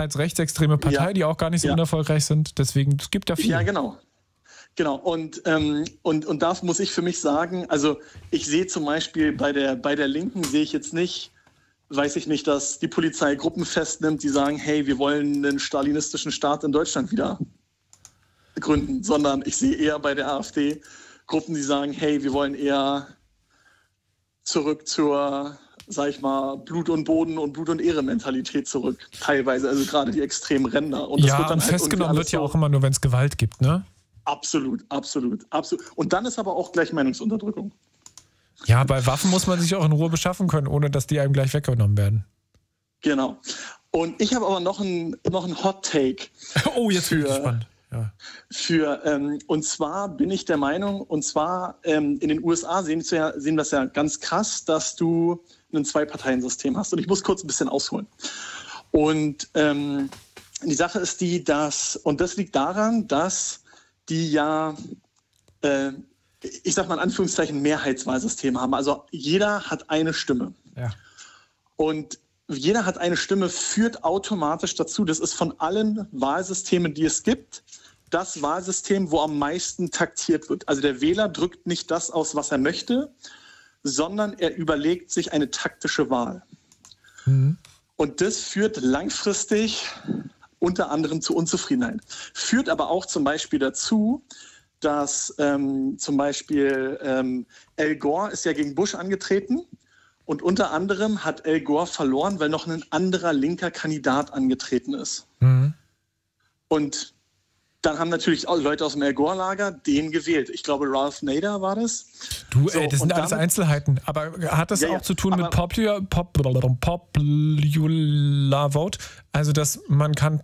als rechtsextreme Partei, die auch gar nicht so unerfolgreich sind. Deswegen, es gibt ja viel. Ja, genau. Genau, und da muss ich für mich sagen, also ich sehe zum Beispiel bei der Linken sehe ich jetzt nicht, weiß ich nicht, dass die Polizei Gruppen festnimmt, die sagen, hey, wir wollen einen stalinistischen Staat in Deutschland wieder gründen, sondern ich sehe eher bei der AfD Gruppen, die sagen, hey, wir wollen eher zurück zur, sag ich mal, Blut und Boden und Blut und Ehre-Mentalität zurück, teilweise, also gerade die extremen Ränder. Und das wird dann halt festgenommen wird ja auch immer nur, wenn es Gewalt gibt, ne? Absolut. Und dann ist aber auch gleich Meinungsunterdrückung. Ja, bei Waffen muss man sich auch in Ruhe beschaffen können, ohne dass die einem gleich weggenommen werden. Genau. Und ich habe aber noch einen Hot Take. Oh, jetzt bin ich gespannt. Ja. Und zwar bin ich der Meinung, in den USA sehen wir es ja ganz krass, dass du ein Zwei-Parteien-System hast. Und ich muss kurz ein bisschen ausholen. Und die Sache ist und das liegt daran, dass die ja, ich sag mal in Anführungszeichen, Mehrheitswahlsystem haben. Also jeder hat eine Stimme. Ja. Und jeder hat eine Stimme führt automatisch dazu, das ist von allen Wahlsystemen, die es gibt, das Wahlsystem, wo am meisten taktiert wird. Also der Wähler drückt nicht das aus, was er möchte, sondern er überlegt sich eine taktische Wahl. Mhm. Und das führt langfristig unter anderem zu Unzufriedenheit. Führt aber auch zum Beispiel dazu, dass zum Beispiel Al Gore ist ja gegen Bush angetreten und unter anderem hat Al Gore verloren, weil noch ein anderer linker Kandidat angetreten ist. Mhm. Und dann haben natürlich auch Leute aus dem Al Gore-Lager den gewählt. Ich glaube, Ralph Nader war das. Du, das sind alles Einzelheiten. Aber hat das auch zu tun mit Popular Vote? Also, dass man kann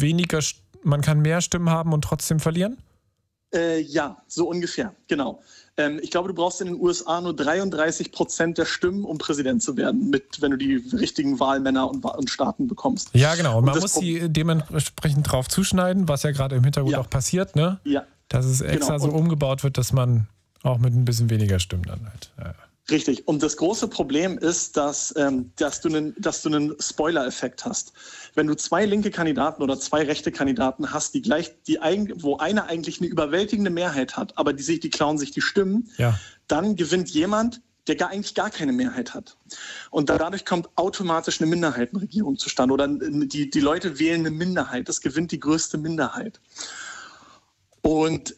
mehr Stimmen haben und trotzdem verlieren? Ja, so ungefähr, genau. Ich glaube, du brauchst in den USA nur 33% der Stimmen, um Präsident zu werden, wenn du die richtigen Wahlmänner und Staaten bekommst. Ja, genau. Und man muss sie dementsprechend drauf zuschneiden, was ja gerade im Hintergrund auch passiert, ne? Ja. Dass es extra so umgebaut wird, dass man auch mit ein bisschen weniger Stimmen dann halt. Ja. Richtig. Und das große Problem ist, dass du einen Spoiler-Effekt hast. Wenn du zwei linke Kandidaten oder zwei rechte Kandidaten hast, wo einer eigentlich eine überwältigende Mehrheit hat, aber die klauen sich die Stimmen, dann gewinnt jemand, der eigentlich gar keine Mehrheit hat. Und dadurch kommt automatisch eine Minderheitenregierung zustande. Oder die Leute wählen eine Minderheit. Es gewinnt die größte Minderheit. Und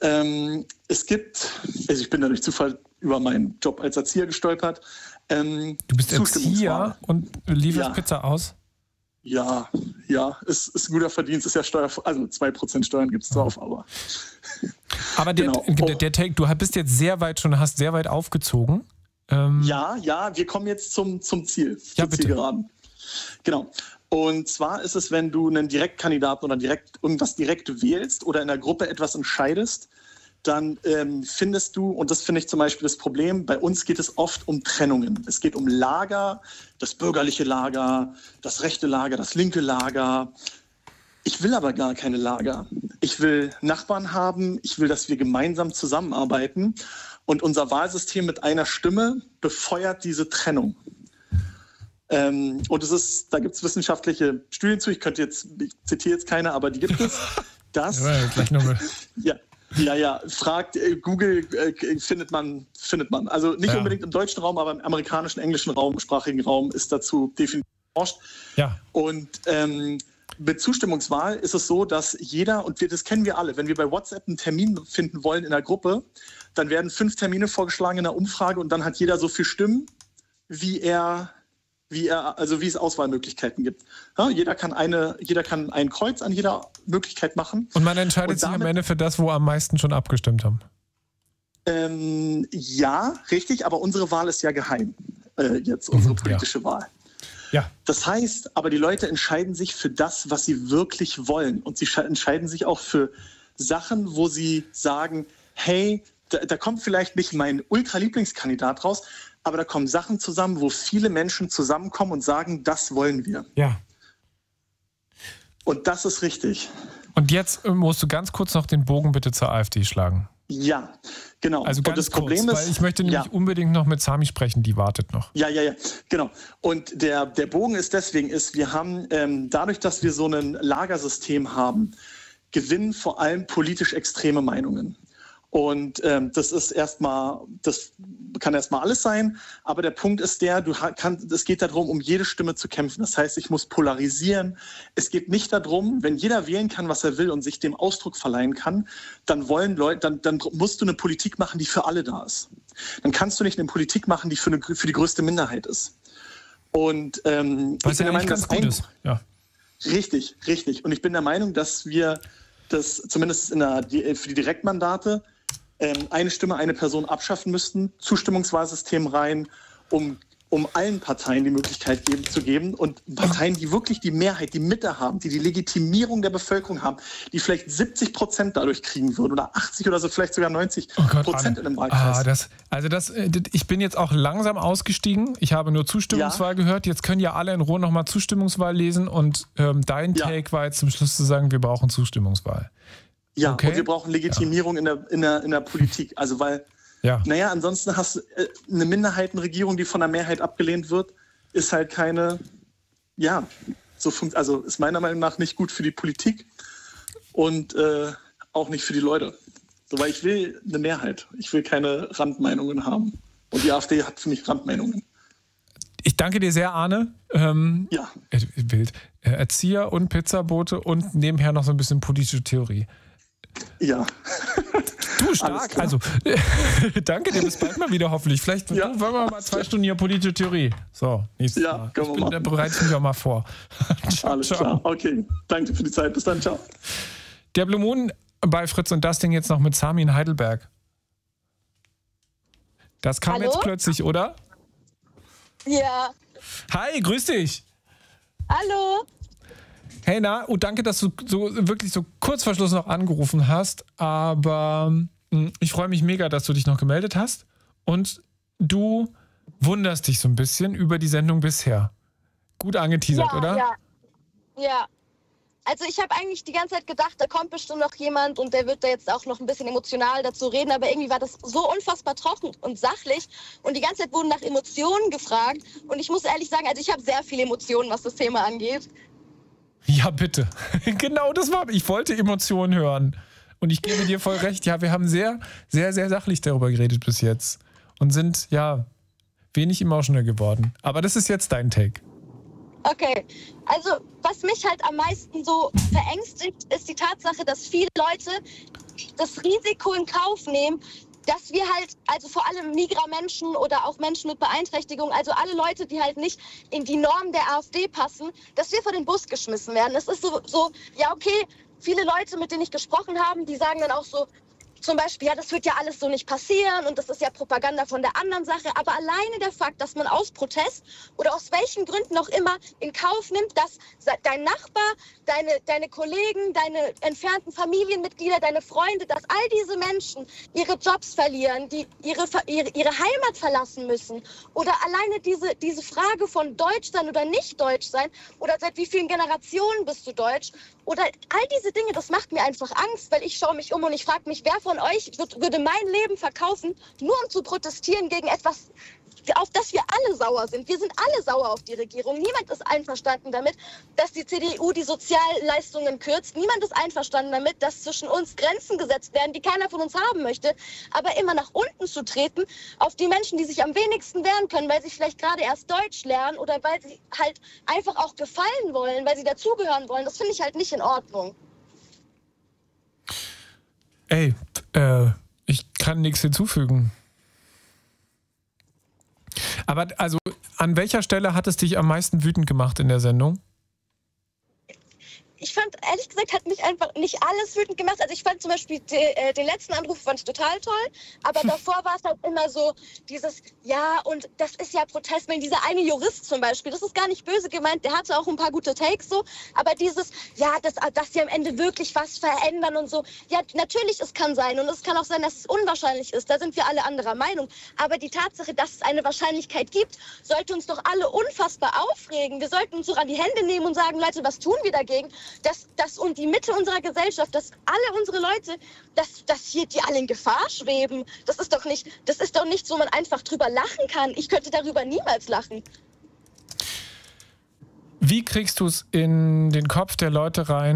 ich bin da durch Zufall über meinen Job als Erzieher gestolpert. Du bist Erzieher und lieferst Pizza aus? Ja, ist ein guter Verdienst, ist ja also 2% Steuern gibt es drauf, aber... Aber der Take, du bist jetzt hast sehr weit aufgezogen. Ja, wir kommen jetzt zum Ziel. Ja, bitte. Zielgeraden. Genau. Und zwar ist es, wenn du einen Direktkandidaten oder irgendwas direkt wählst oder in der Gruppe etwas entscheidest, dann findest du, und das finde ich zum Beispiel das Problem, bei uns geht es oft um Trennungen. Es geht um Lager, das bürgerliche Lager, das rechte Lager, das linke Lager. Ich will aber gar keine Lager. Ich will Nachbarn haben, ich will, dass wir gemeinsam zusammenarbeiten. Und unser Wahlsystem mit einer Stimme befeuert diese Trennung. Und da gibt es wissenschaftliche Studien zu, ich zitiere jetzt keine, aber die gibt es. Gleich nochmal. Fragt Google, findet man. Also nicht unbedingt im deutschen Raum, aber im amerikanischen, englischen sprachigen Raum ist dazu definitiv geforscht. Ja. Und mit Zustimmungswahl ist es so, dass jeder, das kennen wir alle, wenn wir bei WhatsApp einen Termin finden wollen in der Gruppe, dann werden 5 Termine vorgeschlagen in der Umfrage und dann hat jeder so viel Stimmen, wie es Auswahlmöglichkeiten gibt. Ja, jeder kann ein Kreuz an jeder Möglichkeit machen. Und man entscheidet sich am Ende für das, wo am meisten schon abgestimmt haben. Ja, richtig, aber unsere Wahl ist ja geheim. Unsere politische Wahl. Ja. Das heißt, aber die Leute entscheiden sich für das, was sie wirklich wollen. Und sie entscheiden sich auch für Sachen, wo sie sagen, hey, da kommt vielleicht nicht mein Ultra-Lieblingskandidat raus, aber da kommen Sachen zusammen, wo viele Menschen zusammenkommen und sagen, das wollen wir. Ja. Und das ist richtig. Und jetzt musst du ganz kurz noch den Bogen bitte zur AfD schlagen. Ja, genau. Also ganz und das Problem kurz, ist, weil ich möchte nämlich unbedingt noch mit Sami sprechen, die wartet noch. Ja, genau. Und der Bogen ist deswegen, wir haben dadurch, dass wir so ein Lagersystem haben, gewinnen vor allem politisch extreme Meinungen. Und das kann erstmal alles sein, aber der Punkt ist es geht darum, um jede Stimme zu kämpfen. Das heißt, ich muss polarisieren. Es geht nicht darum, wenn jeder wählen kann, was er will und sich dem Ausdruck verleihen kann, dann musst du eine Politik machen, die für alle da ist. Dann kannst du nicht eine Politik machen, die für die größte Minderheit ist. Und was ja eigentlich ganz gut ist. Ja. Richtig. Und ich bin der Meinung, dass wir das zumindest für die Direktmandate eine Stimme, eine Person abschaffen müssten, Zustimmungswahlsystem rein, um allen Parteien die Möglichkeit zu geben und Parteien, die wirklich die Mehrheit, die Mitte haben, die Legitimierung der Bevölkerung haben, die vielleicht 70% dadurch kriegen würden oder 80 oder so, vielleicht sogar 90% in einem Wahlkreis. Ich bin jetzt auch langsam ausgestiegen. Ich habe nur Zustimmungswahl gehört. Jetzt können ja alle in Ruhe nochmal Zustimmungswahl lesen und dein Take war jetzt zum Schluss zu sagen, wir brauchen Zustimmungswahl. Ja, okay. Und wir brauchen Legitimierung in der Politik. Also weil, ansonsten hast du eine Minderheitenregierung, die von der Mehrheit abgelehnt wird, ist halt keine, ist meiner Meinung nach nicht gut für die Politik und auch nicht für die Leute. So, weil ich will eine Mehrheit. Ich will keine Randmeinungen haben. Und die AfD hat für mich Randmeinungen. Ich danke dir sehr, Arne. Wild. Erzieher und Pizzabote und nebenher noch so ein bisschen politische Theorie. Ja. Du, stark. Also, danke dir, bis bald mal wieder hoffentlich. Vielleicht wollen wir mal 2 Stunden hier politische Theorie. So, nächstes Mal. Da bereite ich mich auch mal vor. Ciao, alles klar. Okay, danke für die Zeit. Bis dann, ciao. Der Blue Moon bei Fritz und das Ding jetzt noch mit Sami in Heidelberg. Das kam jetzt plötzlich, oder? Ja. Hi, grüß dich. Hallo. Hey, danke, dass du wirklich so kurz vor Schluss noch angerufen hast, aber ich freue mich mega, dass du dich noch gemeldet hast und du wunderst dich so ein bisschen über die Sendung bisher. Gut angeteasert, oder? Ja. Also ich habe eigentlich die ganze Zeit gedacht, da kommt bestimmt noch jemand und der wird da jetzt auch noch ein bisschen emotional dazu reden, aber irgendwie war das so unfassbar trocken und sachlich und die ganze Zeit wurden nach Emotionen gefragt und ich muss ehrlich sagen, also ich habe sehr viele Emotionen, was das Thema angeht. Ja, bitte. Genau das war. Ich wollte Emotionen hören. Und ich gebe dir voll recht. Ja, wir haben sehr, sehr, sehr sachlich darüber geredet bis jetzt. Und sind, wenig emotional geworden. Aber das ist jetzt dein Take. Okay. Also, was mich halt am meisten so verängstigt, ist die Tatsache, dass viele Leute das Risiko in Kauf nehmen, dass wir halt, also vor allem Migramenschen oder auch Menschen mit Beeinträchtigung, also alle Leute, die halt nicht in die Norm der AfD passen, dass wir vor den Bus geschmissen werden. Es ist so, viele Leute, mit denen ich gesprochen habe, die sagen dann auch so, zum Beispiel, das wird ja alles so nicht passieren und das ist ja Propaganda von der anderen Sache. Aber alleine der Fakt, dass man aus Protest oder aus welchen Gründen auch immer in Kauf nimmt, dass dein Nachbar, deine Kollegen, deine entfernten Familienmitglieder, deine Freunde, dass all diese Menschen ihre Jobs verlieren, die ihre Heimat verlassen müssen. Oder alleine diese Frage von Deutsch sein oder nicht Deutsch sein oder seit wie vielen Generationen bist du Deutsch. Oder all diese Dinge, das macht mir einfach Angst, weil ich schaue mich um und ich frage mich, wer von euch würde mein Leben verkaufen, nur um zu protestieren gegen etwas, auf das wir alle sauer sind. Wir sind alle sauer auf die Regierung. Niemand ist einverstanden damit, dass die CDU die Sozialleistungen kürzt. Niemand ist einverstanden damit, dass zwischen uns Grenzen gesetzt werden, die keiner von uns haben möchte. Aber immer nach unten zu treten, auf die Menschen, die sich am wenigsten wehren können, weil sie vielleicht gerade erst Deutsch lernen oder weil sie halt einfach auch gefallen wollen, weil sie dazugehören wollen, das finde ich halt nicht in Ordnung. Ey, ich kann nichts hinzufügen. Aber also, an welcher Stelle hat es dich am meisten wütend gemacht in der Sendung? Ich fand, ehrlich gesagt, hat mich einfach nicht alles wütend gemacht. Also ich fand zum Beispiel den letzten Anruf fand ich total toll, aber davor war es halt immer so dieses, und das ist ja Protest, wenn dieser eine Jurist zum Beispiel, das ist gar nicht böse gemeint, der hatte auch ein paar gute Takes so, aber dieses, dass sie am Ende wirklich was verändern und so, natürlich, es kann sein und es kann auch sein, dass es unwahrscheinlich ist, da sind wir alle anderer Meinung, aber die Tatsache, dass es eine Wahrscheinlichkeit gibt, sollte uns doch alle unfassbar aufregen. Wir sollten uns doch an die Hände nehmen und sagen, Leute, was tun wir dagegen? dass und die Mitte unserer Gesellschaft, dass alle unsere Leute, dass hier die alle in Gefahr schweben. Das ist doch nichts, wo man einfach drüber lachen kann. Ich könnte darüber niemals lachen. Wie kriegst du es in den Kopf der Leute rein,